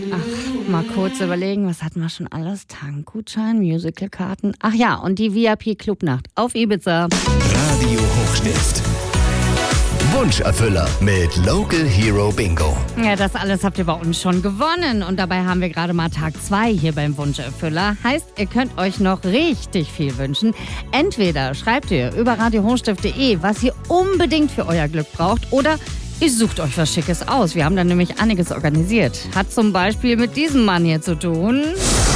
Ach, mal kurz überlegen, was hatten wir schon alles? Tankgutschein, Musicalkarten. Ach ja, und die VIP-Clubnacht auf Ibiza. Radio Hochstift. Wunscherfüller mit Local Hero Bingo. Ja, das alles habt ihr bei uns schon gewonnen. Und dabei haben wir gerade mal Tag 2 hier beim Wunscherfüller. Heißt, ihr könnt euch noch richtig viel wünschen. Entweder schreibt ihr über radiohochstift.de, was ihr unbedingt für euer Glück braucht, oder ihr sucht euch was Schickes aus. Wir haben da nämlich einiges organisiert. Hat zum Beispiel mit diesem Mann hier zu tun.